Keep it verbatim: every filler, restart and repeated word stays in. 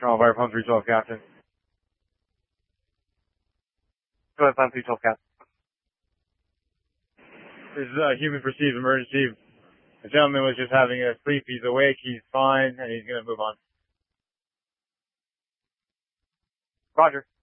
Toronto Fire Pump three twelve, Captain. Go ahead, Pump three twelve, Captain. This is a human perceived emergency. The gentleman was just having a sleep. He's awake. He's fine, and he's going to move on. Roger.